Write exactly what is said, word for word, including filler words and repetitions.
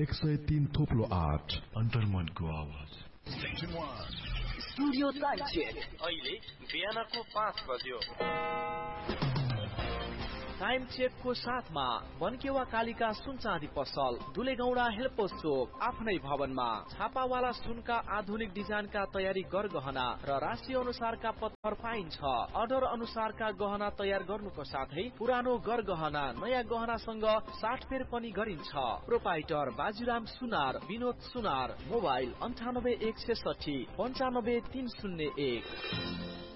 एक सय तीन थोप्लो आठ अन्तर्मनको आवाज। स्टुडियो टाइम चेक अहिले बिहानको पाँच बज्यो। टाइम चेक को साथमा बनकेवा कालिका सुन चाँदी पसल, दुलेगौडा हेल्पोस चोक, आफ्नै भवनमा छापावाला सुनका आधुनिक डिजाइनका तयारी गरगहना र राशि अनुसारका पत्थर पाइन्छ। अर्डर अनुसारका गहना तयार गर्नुको साथै पुरानो गरगहना नयाँ गहनासँग साटफेर पनि गरिन्छ। प्रोपाइटर बाजुराम सुनार, विनोद सुनार, मोबाइल अन्ठानब्बे एक सय साठी पञ्चानब्बे तीन शून्य एक।